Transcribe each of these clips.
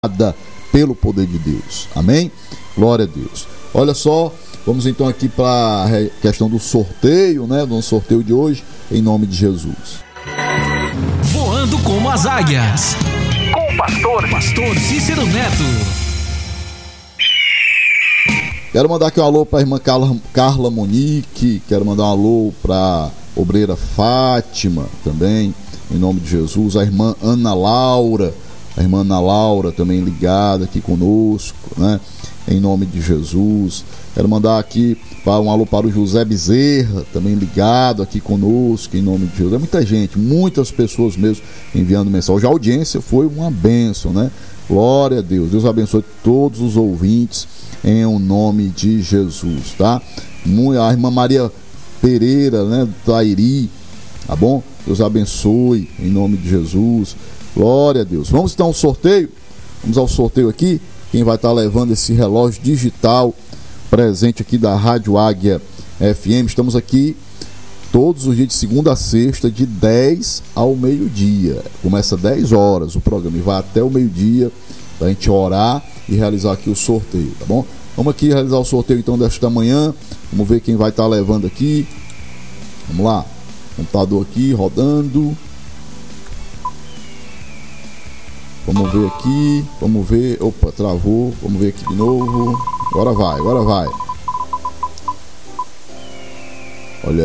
pelo poder de Deus. Amém? Glória a Deus. Olha só, vamos então aqui para a questão do sorteio, né? Do sorteio de hoje, em nome de Jesus. Voando como as águias, com o pastor Cícero Neto. Quero mandar aqui um alô para a irmã Carla Monique, quero mandar um alô para a obreira Fátima também, em nome de Jesus. A irmã Ana Laura também ligada aqui conosco, né? Em nome de Jesus. Quero mandar aqui um alô para o José Bezerra, também ligado aqui conosco, em nome de Jesus. É muita gente, muitas pessoas mesmo enviando mensagem. Hoje a audiência foi uma bênção, né? Glória a Deus. Deus abençoe todos os ouvintes em nome de Jesus, tá? A irmã Maria Pereira, né? Do Tairi, tá bom? Deus abençoe em nome de Jesus. Glória a Deus. Vamos então ao sorteio. Vamos ao sorteio aqui. Quem vai estar levando esse relógio digital presente aqui da Rádio Águia FM. Estamos aqui todos os dias de segunda a sexta, de 10 ao meio-dia. Começa 10 horas o programa e vai até o meio-dia para a gente orar e realizar aqui o sorteio, tá bom? Vamos aqui realizar o sorteio então desta manhã. Vamos ver quem vai estar levando aqui. Vamos lá. Computador aqui rodando. Vamos ver aqui, vamos ver. Opa, travou. Vamos ver aqui de novo. Agora vai. Olha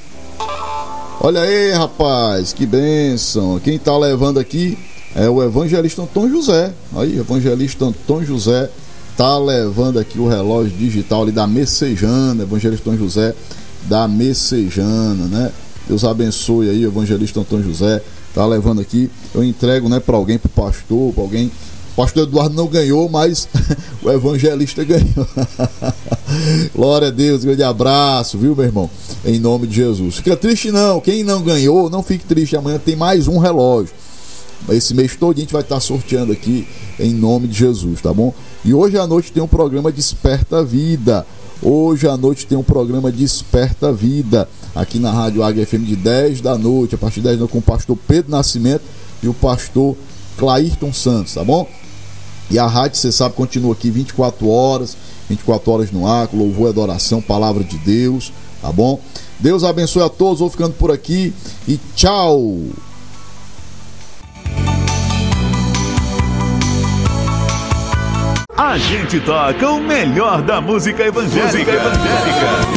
aí, rapaz, que bênção. Quem tá levando aqui é o evangelista Antônio José. Aí, evangelista Antônio José tá levando aqui o relógio digital ali da Messejana. Evangelista Antônio José da Messejana, né? Deus abençoe aí, evangelista Antônio José. Tá levando aqui, eu entrego, né, para alguém, pro pastor, para alguém. O pastor Eduardo não ganhou, mas o evangelista ganhou. Glória a Deus, grande abraço, viu, meu irmão? Em nome de Jesus. Fica triste não, quem não ganhou, não fique triste, amanhã tem mais um relógio. Esse mês todo a gente vai estar sorteando aqui em nome de Jesus, tá bom? E hoje à noite tem um programa Desperta Vida. Hoje à noite tem um programa Desperta Vida aqui na Rádio Águia FM de 10 da noite, a partir de 10 da noite, com o pastor Pedro Nascimento e o pastor Clairton Santos, tá bom? E a rádio, você sabe, continua aqui 24 horas no ar, com louvor e adoração, palavra de Deus, tá bom? Deus abençoe a todos, vou ficando por aqui e tchau! A gente toca o melhor da música evangélica.